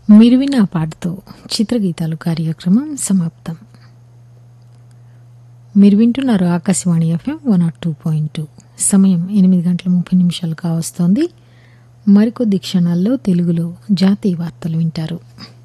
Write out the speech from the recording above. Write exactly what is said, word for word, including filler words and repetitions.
మీరు విన్న ఆ పాటతో చిత్రగీతాలు కార్యక్రమం సమాప్తం. మీరు వింటున్నారు Akashvani FM one not two point two. సమయం ఎనిమిది గంటల ముప్పై నిమిషాలు కావస్తోంది. మరికొద్ది క్షణాల్లో తెలుగులో జాతీయ వార్తలు వింటారు.